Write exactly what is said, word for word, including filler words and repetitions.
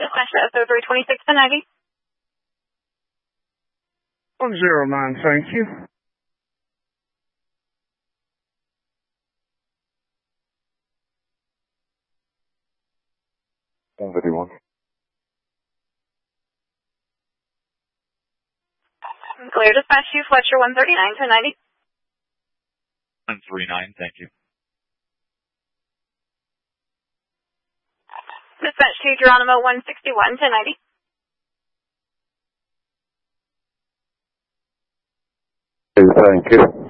Dispatch to S O three twenty-six to ninety. one zero nine, thank you. one fifty-one. Clear dispatch to Fletcher one thirty-nine to ninety. one thirty-nine, thank you. Dispatch to Geronimo one sixty-one to ninety. Thank you.